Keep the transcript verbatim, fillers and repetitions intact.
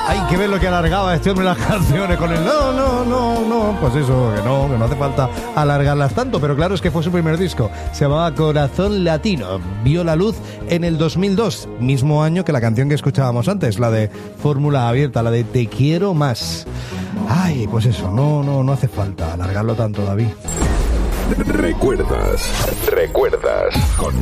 Hay que ver lo que alargaba este hombre las canciones con el no, no, no, no. Pues eso, que no, que no hace falta alargarlas tanto. Pero claro, es que fue su primer disco. Se llamaba Corazón Latino. Vio la luz en el dos mil dos, mismo año que la canción que escuchábamos antes, la de Fórmula Abierta, la de Te Quiero Más. Ay, pues eso, no, no, no hace falta alargarlo tanto, David. Recuerdas, recuerdas. Con